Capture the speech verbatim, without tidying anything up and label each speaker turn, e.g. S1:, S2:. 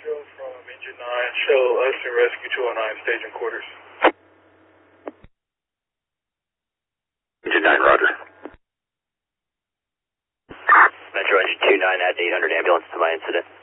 S1: Metro from Engine nine, show us and Rescue two oh nine, staging quarters.
S2: Engine nine, roger.
S3: Metro Engine two nine at eight hundred ambulance to my incident.